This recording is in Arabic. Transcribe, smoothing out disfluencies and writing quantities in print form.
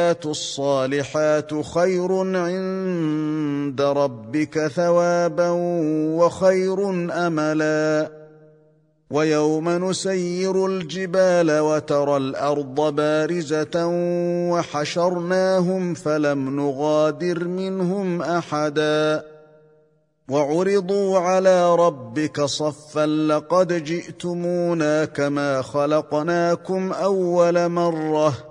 الصالحات خير عند ربك ثوابا وخير أملا ويوم نسير الجبال وترى الأرض بارزة وحشرناهم فلم نغادر منهم أحدا وعرضوا على ربك صفا لقد جئتمونا كما خلقناكم أول مرة